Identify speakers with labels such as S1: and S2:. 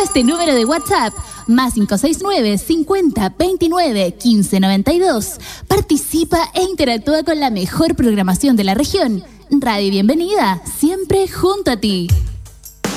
S1: este número de WhatsApp, más 569 50 29 15 92. Participa e interactúa con la mejor programación de la región. Radio Bienvenida, siempre junto a ti.